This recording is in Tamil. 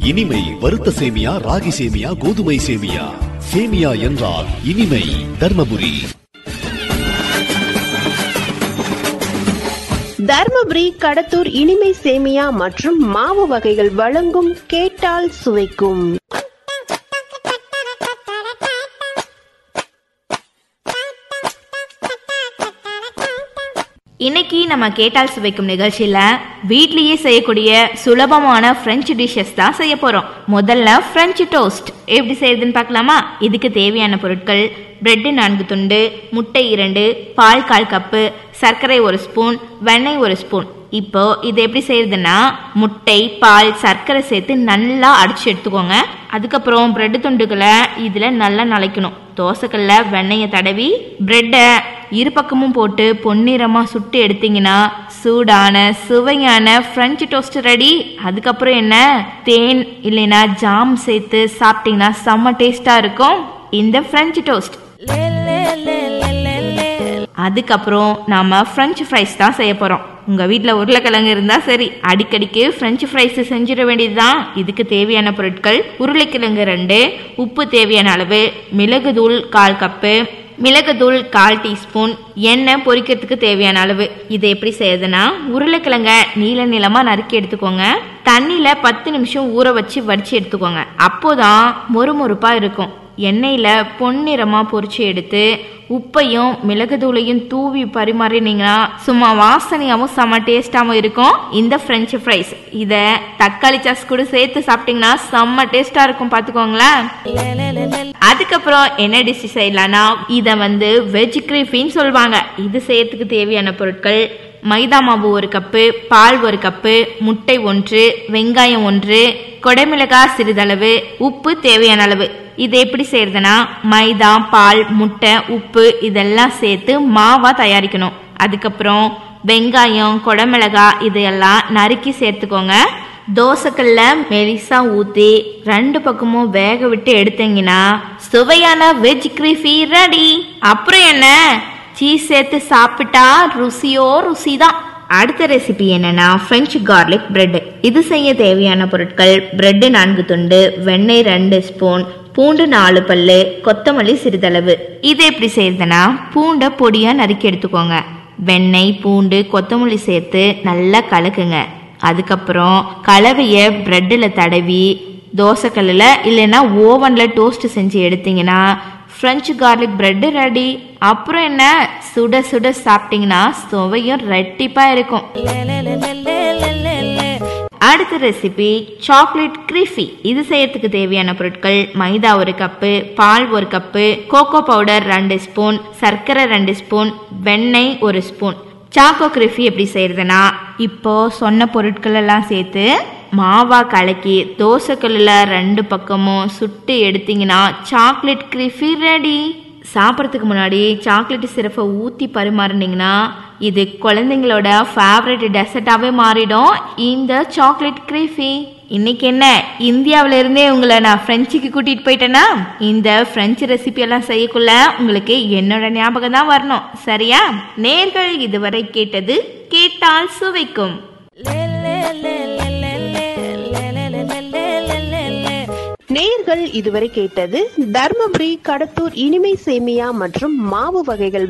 இனிமை வறுத்த சேமியா, ராகி சேமியா, கோதுமை சேமியா. சேமியா என்றால் இனிமை. தர்மபுரி. தர்மபுரி கடத்தூர் இனிமை சேமியா மற்றும் மாவு வகைகள் வழங்கும் கேட்டால் சுவைக்கும். இன்னைக்கு நம்ம கேட்டால் சுவைக்கும் நிகழ்ச்சியில வீட்லயே செய்யக்கூடிய சுலபமான பிரெஞ்சு டிஷஸ் தான் செய்ய போறோம். முதல்ல பிரெஞ்சு டோஸ்ட் எப்படி செய்யறதுன்னு பார்க்கலாமா? இதுக்கு தேவையான பொருட்கள்: பிரெட் 4 துண்டு, முட்டை 2, பால் 1/4 கப்பு, சர்க்கரை 1 ஸ்பூன், வெண்ணெய் 1 ஸ்பூன். இப்போ இது எப்படி செய்யறதுன்னா, முட்டை, பால், சர்க்கரை சேர்த்து நல்லா அடிச்சு எடுத்துக்கோங்க. அதுக்கப்புறம் பிரெட் துண்டுகளை இதுல நல்லா நனைக்கணும். தோசைக்கல்ல வெண்ணெயை தடவி பிரெட்டை இரு பக்கமும் போட்டு பொன்னிறமா சுட்டு எடுத்தீங்கன்னா சூடான சுவையான பிரெஞ்சு டோஸ்ட் ரெடி. அதுக்கப்புறம் என்ன, தேன் இல்லைன்னா ஜாம் சேர்த்து சாப்பிட்டீங்கன்னா செம்ம டேஸ்டா இருக்கும் இந்த பிரெஞ்சு டோஸ்ட். அதுக்கப்புறம் நாம பிரெஞ்சு ஃப்ரைஸ் தான் செய்ய போறோம். உங்க வீட்டுல உருளைக்கிழங்கு இருந்தா சரி, அடிக்கடிக்கு பிரெஞ்சு ஃப்ரைஸ் செஞ்சிட வேண்டியதுதான். இதுக்கு தேவையான பொருட்கள்: உருளைக்கிழங்கு 2, உப்பு தேவையான அளவு, மிளகு தூள் 1/4 கப்பு, மிளகுத்தூள் 1/4 டீஸ்பூன், எண்ணெய் பொரிக்கிறதுக்கு தேவையான அளவு. இதை எப்படி செய்யறதுன்னா, உருளைக்கிழங்க நீள நீளமா நறுக்கி எடுத்துக்கோங்க. தண்ணியில 10 நிமிஷம் ஊற வச்சு வடிச்சு எடுத்துக்கோங்க. அப்போதான் மொறுமொறுப்பா இருக்கும். எண்ணெயில பொன்னிறமா பொரிச்சு எடுத்து உப்பையும் மிளகுத்தூளையும் தூவி பரிமாறினீங்கன்னா சும்மா வாசனையாவும் செம்ம டேஸ்டாவும் இருக்கும் இந்த பிரெஞ்சு ஃப்ரைஸ். இத தக்காளி சாஸ் கூட சேர்த்து சாப்பிட்டீங்கன்னா செம்ம டேஸ்டா இருக்கும், பாத்துக்கோங்களேன். அதுக்கப்புறம் என்ன டிஷ் செய்யலாம்னா, இத வெஜ் கிரீஃபின்னு சொல்லுவாங்க. இது செய்யறதுக்கு தேவையான பொருட்கள்: மைதா மாவு 1 கப்பு, பால் 1 கப்பு, முட்டை 1, வெங்காயம் 1, கொடைமிளகாய் சிறிதளவு, உப்பு தேவையான அளவு. இது எப்படி செய்யறதுன்னா, மைதா, பால், முட்டை, உப்பு இதெல்லாம் சேர்த்து மாவா தயாரிக்கணும். அதுக்கப்புறம் வெங்காயம், கொடைமிளகாய் இதெல்லாம் நறுக்கி சேர்த்துக்கோங்க. தோசைக்கல்ல மெலிசா ஊத்தி 2 பக்கமும் வேக விட்டு எடுத்தீங்கன்னா சுவையான வெஜ் கிரீஃபி ரெடி. அப்புறம் என்ன, சீஸ் சேர்த்து சாப்பிட்டா ருசியோ ருசிதான். அடுத்த ரெசிபி என்னன்னா, பிரெஞ்சு கார்லிக் பிரெட். இது செய்ய தேவையான பொருட்கள்: பிரெட் 4 துண்டு, வெண்ணெய் 2 ஸ்பூன், பூண்டு 4 பல்லு, கொத்தமல்லி சிறிதளவு. இது எப்படி செய்யறதுன்னா, பூண்டை பொடியா நறுக்கி எடுத்துக்கோங்க. வெண்ணெய், பூண்டு, கொத்தமல்லி சேர்த்து நல்லா கலக்குங்க. அதுக்கப்புறம் கலவைய பிரெட்ல தடவி தோசைக்கல்ல இல்லைன்னா ஓவன்ல டோஸ்ட் செஞ்சு எடுத்தீங்கன்னா பிரெஞ்சு கார்லிக் பிரெட் ரெடி. அப்புறம் என்ன, சுட சுட சாப்பிட்டீங்கன்னா சுவையும் ரெட்டிப்பா இருக்கும். அடுத்த ரெசிபி சாக்லேட் கிரீஃபி. இது செய்யறதுக்கு தேவையான பொருட்கள்: மைதா 1 கப்பு, பால் 1 கப்பு, கோகோ பவுடர் 2 ஸ்பூன், சர்க்கரை 2 ஸ்பூன், வெண்ணெய் 1 ஸ்பூன். சாக்கோ கிரீஃபி எப்படி செய்யறதுன்னா, இப்போ சொன்ன பொருட்கள் எல்லாம் சேர்த்து மாவா கலக்கி தோசைக்கல்ல 2 பக்கமும் சுட்டு எடுத்தீங்கன்னா சாக்லேட் கிரீஃபி ரெடி. சாப்பிட்றதுக்கு முன்னாடி சாக்லேட் சிரப்பை ஊற்றி பரிமாறினீங்கன்னா இது குழந்தைங்களோட ஃபேவரட் டெசர்ட்டாகவே மாறிடும் இந்த சாக்லேட் கிரீஃபி. இன்னைக்கு என்ன, இந்தியாவில இருந்தே உங்களை நான் பிரெஞ்சுக்கு கூட்டிட்டு போயிட்டேன்னா இந்த பிரெஞ்சு ரெசிபி எல்லாம் செய்யக்குள்ள உங்களுக்கு என்னோட ஞாபகம் தான் வரணும், சரியா? நேர்கள் இதுவரை கேட்டது கேட்டால் சுவைக்கும். நேயர்கள் இதுவரை கேட்டது தர்மபுரி கடத்தூர் இனிமை சேமியா மற்றும் மாவு வகைகள்